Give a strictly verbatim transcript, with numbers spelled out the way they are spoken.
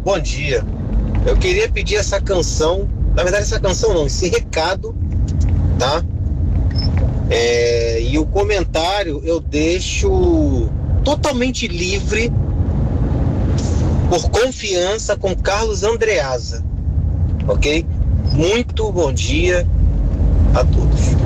bom dia. Eu queria pedir essa canção, na verdade essa canção não, esse recado, tá? É, e o comentário eu deixo totalmente livre, por confiança, com Carlos Andreasa, ok? Muito bom dia a todos.